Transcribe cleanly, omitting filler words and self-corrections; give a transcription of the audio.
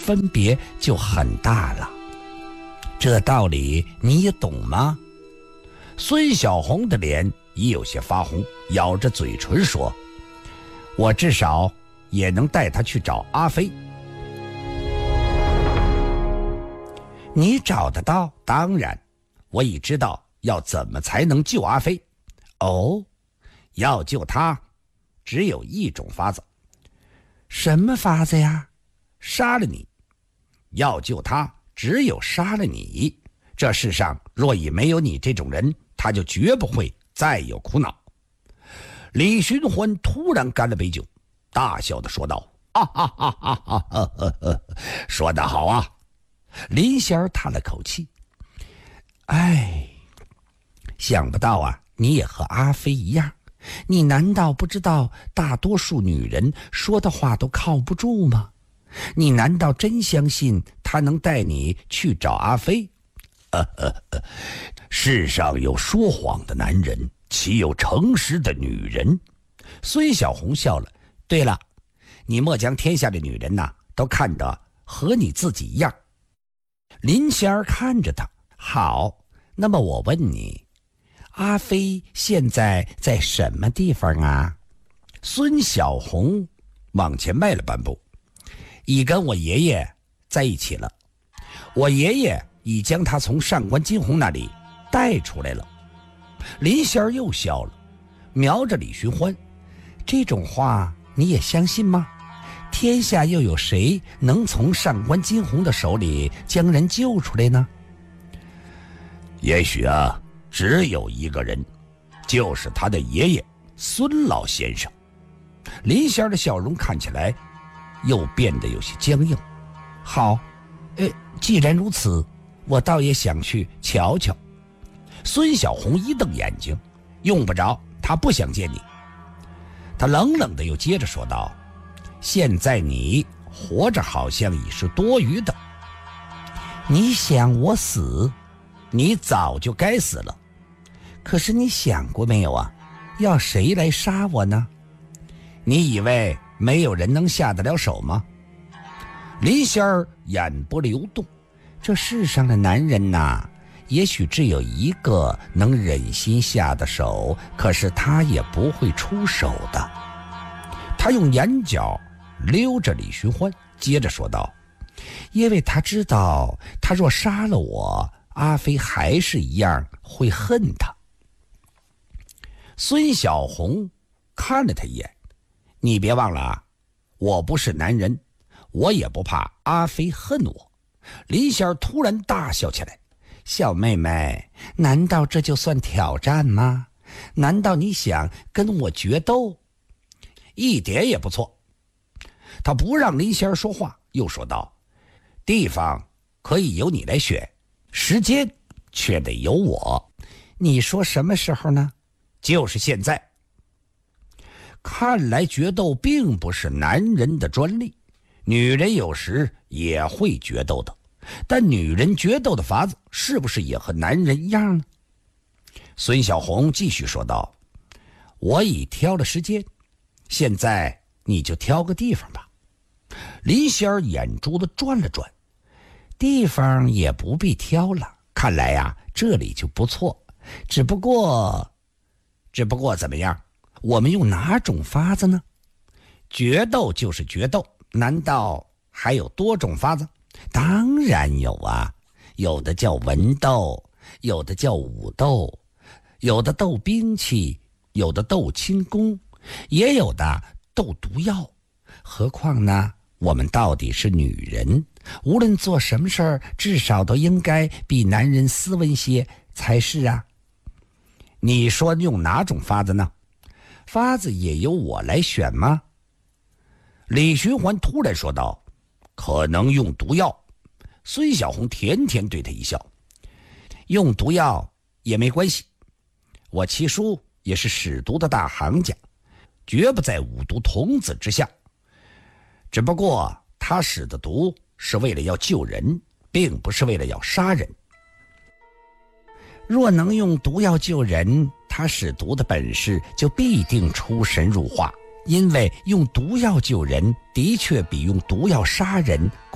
分别就很大了。这道理你也懂吗？孙小红的脸已有些发红，咬着嘴唇说：我至少也能带他去找阿飞。你找得到？当然，我已知道要怎么才能救阿飞。哦，要救他只有一种法子。什么法子呀？杀了你。要救他只有杀了你。这世上若已没有你这种人，他就绝不会再有苦恼。李寻欢突然干了杯酒，大笑地说道：说得好啊。林仙儿叹了口气：哎，想不到啊，你也和阿飞一样。你难道不知道大多数女人说的话都靠不住吗？你难道真相信他能带你去找阿飞？世上有说谎的男人，岂有诚实的女人？孙小红笑了。对了，你莫将天下的女人都看得和你自己一样。林仙儿看着他：好，那么我问你，阿飞现在在什么地方啊？孙小红往前迈了半步：已跟我爷爷在一起了，我爷爷已将他从上官金虹那里带出来了。林仙儿又笑了，瞄着李寻欢：这种话你也相信吗？天下又有谁能从上官金虹的手里将人救出来呢？也许只有一个人，就是他的爷爷孙老先生。林仙儿的笑容看起来又变得有些僵硬。好，既然如此，我倒也想去瞧瞧。孙小红一瞪眼睛：用不着，他不想见你。他冷冷的又接着说道：现在你活着好像已是多余的。你想我死？你早就该死了。可是你想过没有啊？要谁来杀我呢？你以为没有人能下得了手吗？林仙儿眼波流动，这世上的男人也许只有一个能忍心下的手，可是他也不会出手的。他用眼角溜着李寻欢，接着说道：因为他知道，他若杀了我，阿飞还是一样会恨他。孙小红看了他一眼：你别忘了，我不是男人，我也不怕阿飞恨我。林仙儿突然大笑起来：小妹妹，难道这就算挑战吗？难道你想跟我决斗？一点也不错。他不让林仙儿说话，又说道：地方可以由你来选，时间却得由我。你说什么时候呢？就是现在。看来决斗并不是男人的专利，女人有时也会决斗的，但女人决斗的法子是不是也和男人一样呢？孙小红继续说道：我已挑了时间，现在你就挑个地方吧。林仙儿眼珠子转了转：地方也不必挑了，看来这里就不错。只不过怎么样？我们用哪种法子呢？决斗就是决斗，难道还有多种法子？当然有啊，有的叫文斗，有的叫武斗，有的斗兵器，有的斗轻功，也有的斗毒药。何况呢，我们到底是女人，无论做什么事儿，至少都应该比男人斯文些才是啊。你说用哪种法子呢？法子也由我来选吗？李寻欢突然说道：可能用毒药。孙小红甜甜对他一笑：用毒药也没关系，我七叔也是使毒的大行家，绝不在五毒童子之下。只不过他使的毒是为了要救人，并不是为了要杀人。若能用毒药救人，他使毒的本事就必定出神入化，因为用毒药救人的确比用毒药杀人